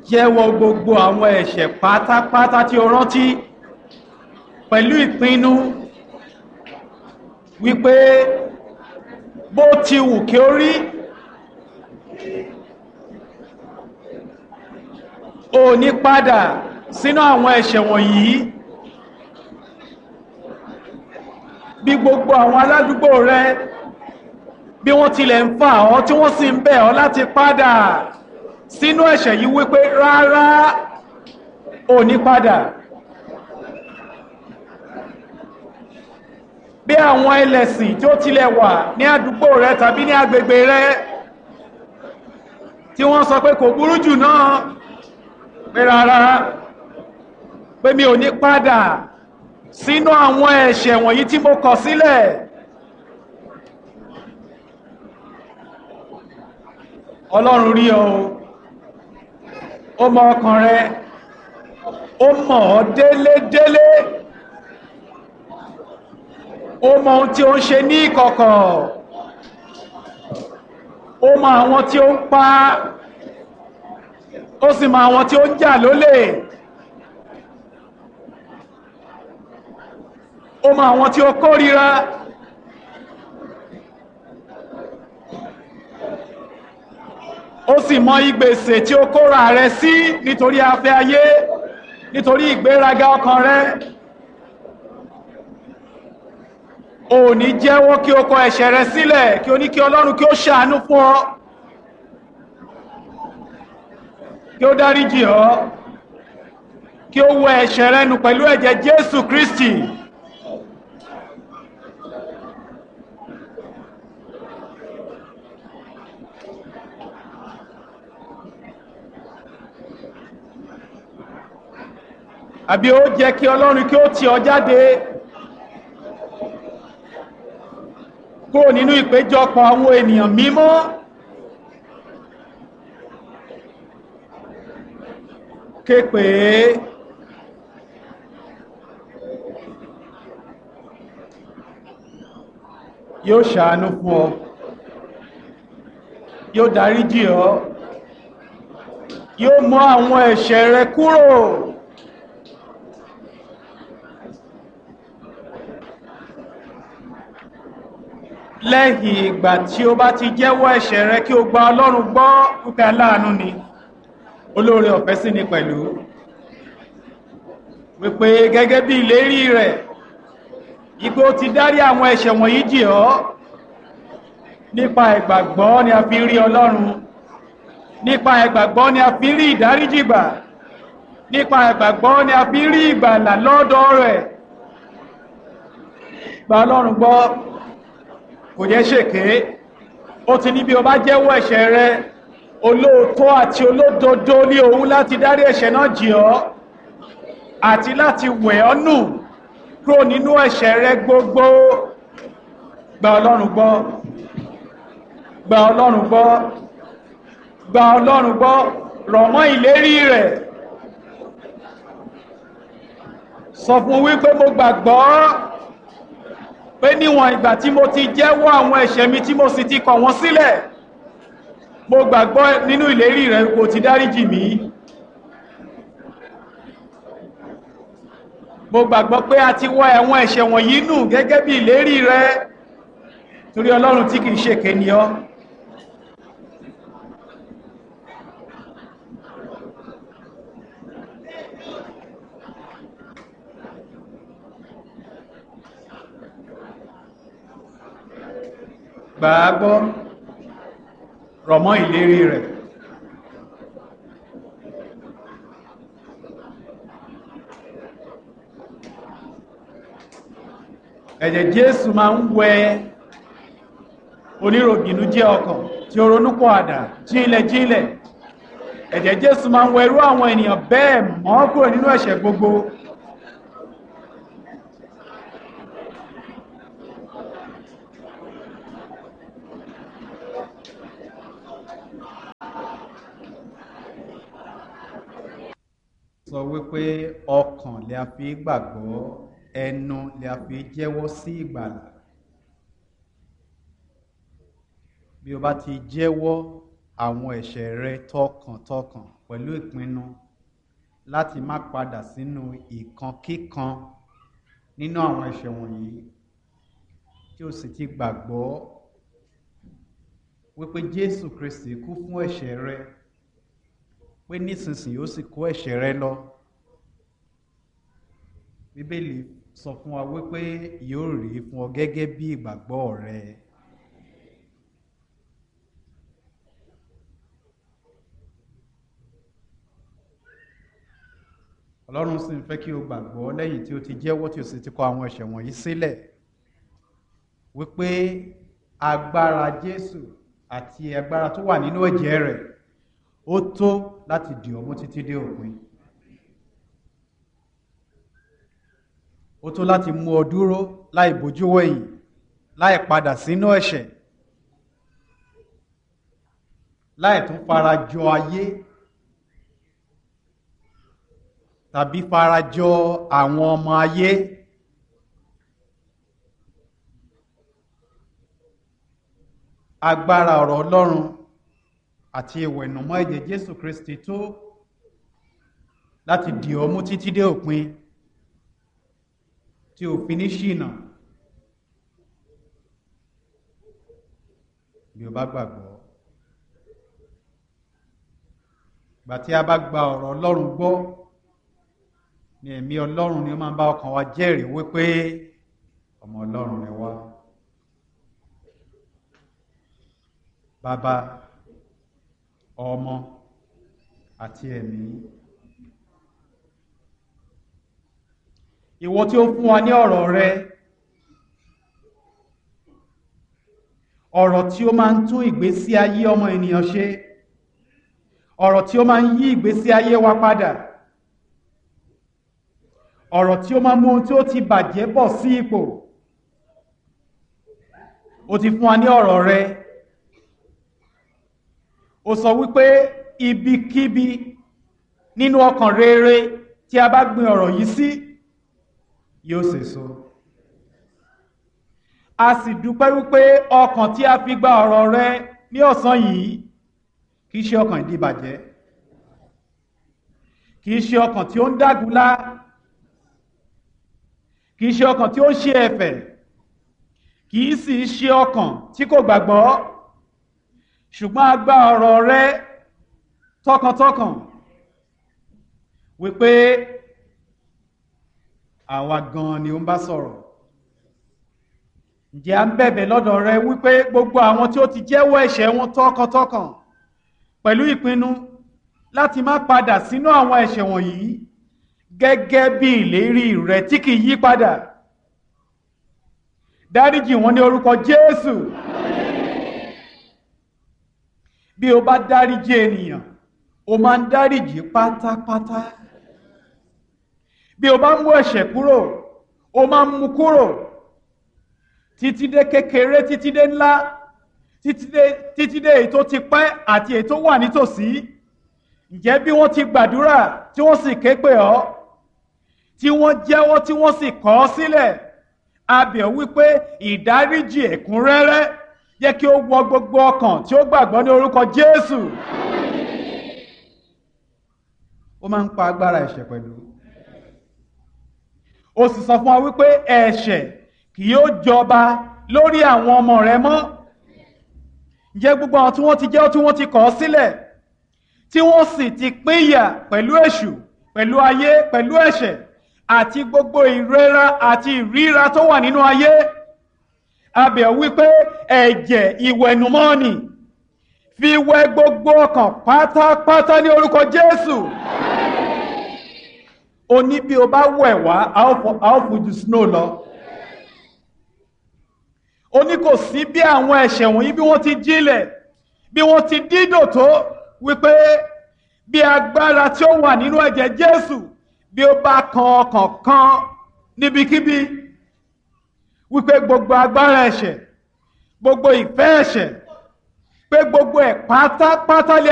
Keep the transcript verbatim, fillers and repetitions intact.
jẹ́wọ́ gbogbo àwọn ẹ̀ṣẹ̀ pátápátá tí o rántí pẹ̀lú ìpinnu wípé bó ti wù kí ó rí o ní padà sínú àwọn ẹ̀ṣẹ̀ wọ̀nyí. Bí gbogbo àwọn aládùúgbò rẹ bí wọ́n tilẹ̀ ń fà ọ́ tí wọ́n sì ń bẹ̀ ọ́ láti padà sínú ẹ̀ṣẹ̀ yìí wípé rárá ò ní padà. Bí àwọn ẹlẹ́sìn tí ó tilẹ̀ wà ní àdúgbò rẹ tàbí ní agbègbè rẹ tí wọ́n sọ pé kò burú jù náà pé rárá pé mi ò ní padà sínú àwọn ẹ̀ṣẹ̀ wọ̀nyí tí mo kọ̀ sílẹ̀. Ọlọ́run rí ọ, ó mọ ọkàn rẹ, ó mọ̀ ọ́ délédélé, ó mọ ohun tí ó ń ṣe ní ìkọ̀kọ̀, ó mọ àwọn tí ó ń pa, ó sì mọ àwọn tí ó ń jà lólè, ó mọ àwọn tí ó kórìíra. Ó sì mọ ìgbèsè tí ó kóra rẹ sí nítorí afẹ́ ayé, nítorí ìgbéraga ọkàn rẹ. Ò ní jẹ́wọ́ kí o kọ ẹ̀ṣẹ̀ rẹ sílẹ̀, kí o ní kí Ọlọ́run kí ó ṣàánú fún ọ, kí ó dáríjì ọ́, kí ó wẹ ẹ̀ṣẹ̀ rẹ nù pẹ̀lú ẹ̀jẹ̀ Jésù Kristi. Àbí ó jẹ́ kí Ọlọ́run kí ó tì ọ́ jáde kúrò nínú ìpéjọpọ̀ àwọn ènìyàn mímọ́, ké pè é, yóò ṣàánú fún ọ, yóò dáríjì ọ́, yóò mú àwọn ẹ̀ṣẹ̀ rẹ kúrò. Lẹ́yìn ìgbà tí ó bá ti jẹ́wọ́ ẹ̀ṣẹ̀ rẹ kí o gba Ọlọ́run gbọ́ wípé aláàánú ni, olóore ọ̀fẹ́ sí ni pẹ̀lú, wípé gẹ́gẹ́ bí ìlérí rẹ̀ ipé ó ti dárí àwọn ẹ̀ṣẹ̀ wọ̀nyí jì ọ́. Nípa ìgbàgbọ́ ni a fi rí Ọlọ́run, nípa ìgbàgbọ́ ni a fi rí ìdáríjì gbà, nípa ìgbàgbọ́ ni a fi rí ìgbàlà lọ́dọ̀ rẹ̀. Gba Ọlọ́run gbọ́, kò jẹ́ ṣèké. Ó ti ní bí o bá jẹ́wọ́ ẹ̀ṣẹ̀ rẹ, olóòótọ́ àti olódodo ní òun láti dárí ẹ̀ṣẹ̀ náà jì ọ́ àti láti wẹ̀ ọ́ nù kúrò nínú ẹ̀ṣẹ̀ rẹ gbogbo. Gba Ọlọ́run gbọ́, gba Ọlọ́run gbọ́, gba Ọlọ́run gbọ́, rọ̀ mọ́ ìlérí rẹ̀. Sọ fún wípé mo gbàgbọ́ pé níwọ̀n ìgbà tí mo ti jẹ́wọ́ àwọn ẹ̀ṣẹ̀ mi tí mo sì ti kọ̀ wọ́n sílẹ̀, mo gbàgbọ́ nínú ìlérí rẹ̀ kò ti dáríjì mí. Mo gbàgbọ́ pé a ti wọ́ ẹ̀wọ̀n ẹ̀ṣẹ̀ wọ̀nyí nù gẹ́gẹ́ bí ìlérí rẹ̀, torí Ọlọ́run tí kìí ṣèké ni ọ́. Gbàgbọ́, rọ̀ mọ́ ìlérí rẹ̀. Ẹ̀jẹ̀ Jésù máa ń wẹ oníròbìnújẹ́ ọkàn tí ó ronúpọ̀ àdá jílẹ̀ jílẹ̀. Ẹ̀jẹ̀ Jésù máa ń wẹ irú àwọn ènìyàn bẹ́ẹ̀ mọ́ kúrò nínú ẹ̀ṣẹ̀ gbogbo. Sọ wípé ọkàn lè a fi gbàgbọ́, ẹnu lè a fi jẹ́wọ́ sí ìgbàlà. Bí o bá ti jẹ́wọ́ àwọn ẹ̀ṣẹ̀ rẹ tọkàntọkàn pẹ̀lú ìpinnu láti má padà sínú ìkankíkan nínú àwọn ẹ̀ṣẹ̀ wọ̀nyí, tí o sì ti gbàgbọ́ wípé Jésù Kristi kú fún ẹ̀ṣẹ̀ rẹ, pé nísinsìnyí ó sì kó ẹ̀ṣẹ̀ rẹ lọ. Bíbélì sọ fún wa wípé yóò rí fún ọ gẹ́gẹ́ bí ìgbàgbọ́ rẹ. Ọlọ́run sì ń fẹ́ kí o gbàgbọ́ lẹ́yìn tí o ti jẹ́wọ́ tí o sì ti kọ àwọn ẹ̀ṣẹ̀ wọ̀nyí sílẹ̀, wípé agbára Jésù àti agbára tó wà nínú ẹ̀jẹ̀ rẹ̀ ó tó láti dì ọ́ mú títí dé òpin. Ó tó láti mú ọ dúró láì bójú wẹ̀yìn, láì padà sínú ẹ̀ṣẹ̀, láì tún fara jọ ayé tàbí fara jọ àwọn ọmọ ayé. Agbára ọ̀rọ̀ Ọlọ́run àti ìwẹ̀nùmọ́ ẹ̀jẹ̀ Jésù Kristi tó láti dì ọ́ mú títí dé òpin, tí ò fi ní ṣìnà bí o bá gbàgbọ́. Ìgbà tí a bá gba ọ̀rọ̀ Ọlọ́run gbọ́, ni ẹ̀mí Ọlọ́run ni ó máa ń bá ọkàn wa jẹ́rìí wípé ọmọ Ọlọ́run ni wá. Bàbá, ọmọ àti ẹ̀mí. Ìwọ tí ó fún wa ní ọ̀rọ̀ rẹ, ọ̀rọ̀ tí ó máa ń tún ìgbésí ayé ọmọ ènìyàn ṣe, ọ̀rọ̀ tí ó máa ń yí ìgbésí ayé wa padà, ọ̀rọ̀ tí ó máa mú ohun tí ó ti bàjẹ́ bọ̀ sí ipò. Ó ti fún wa ní ọ̀rọ̀ rẹ. Ó sọ wípé ibikíbi nínú ọkàn rere tí a bá gbin ọ̀rọ̀ yìí sí yóò sèso. A sì dúpẹ́ wípé ọkàn tí a fi gba ọ̀rọ̀ rẹ ní ọ̀sán yìí kìí ṣe ọkàn ìdíbàjẹ́, kìí ṣe ọkàn tí ó ń dágunlá, kìí ṣe ọkàn tí ó ń ṣe ẹ̀fẹ̀, kìí sì ṣe ọkàn tí kò gbàgbọ́, ṣùgbọ́n a gba ọ̀rọ̀ rẹ tọkàntọkàn wípé àwa gan ni ó ń bá sọ̀rọ̀. Ǹjẹ́ a ń bẹ̀bẹ̀ lọ́dọ̀ rẹ wípé gbogbo àwọn tí ó ti jẹ́wọ́ ẹ̀ṣẹ̀ wọn tọkàntọkàn pẹ̀lú ìpinnu láti má padà sínú àwọn ẹ̀ṣẹ̀ wọ̀nyí gẹ́gẹ́ bí ìlérí rẹ tí kìí yí padà, dáríjì wọn ní orúkọ Jésù. Bí o bá dáríjì ènìyàn, o máa ń dáríjì pátápátá. Bí o bá mú ẹ̀ṣẹ̀ kúrò, o máa ń mú kúrò títí dé kékeré, títí dé ńlá, títí dé títí dé èyí tó ti pẹ́ àti èyí tó wà nítòsí. Ǹjẹ́ bí wọ́n ti gbàdúrà tí wọ́n sì ké pè ọ́, tí wọ́n jẹ́wọ́ tí wọ́n sì kọ̀ ọ́ sílẹ̀, a bẹ̀ ọ́ wípé ìdáríjì ẹ̀kúnrẹ́rẹ́ jẹ́ kí ó wọ gbogbo ọkàn tí ó gbàgbọ́ ní orúkọ Jésù. Ó máa ń pa agbára ẹ̀ṣẹ̀ pẹ̀lú. Ó sì sọ fún wa wípé ẹ̀ṣẹ̀ kì yóò jọba lórí àwọn ọmọ rẹ mọ́. Ǹjẹ́ gbogbo àwọn tí wọ́n ti jẹ́wọ́ tí wọ́n ti kọ̀ ọ́ sílẹ̀, tí wọ́n sì ti pínyà pẹ̀lú èṣù, pẹ̀lú ayé, pẹ̀lú ẹ̀ṣẹ̀ àti gbogbo ìrora àti ìríra tó wà nínú ayé, a bẹ̀ ọ́ wípé ẹ̀jẹ̀ ìwẹ̀nùmọ́ni fi wẹ gbogbo ọkàn pátápátá ní orúkọ Jésù. O ní bí o bá wẹ̀ wá, a ó fojú snow lọ. O ní kò sí bí àwọn ẹ̀ṣẹ̀ wọ̀nyí bí wọ́n ti jílẹ̀, bí wọ́n ti dídò tó, wípé bí agbára tí ó wà nínú ẹ̀jẹ̀ Jésù bí ó bá kan ọkàn kan níbikíbi, wípé gbogbo agbára ẹ̀ṣẹ̀, gbogbo ìfẹ́ ẹ̀ṣẹ̀, pé gbogbo ẹ̀ pátápátá lé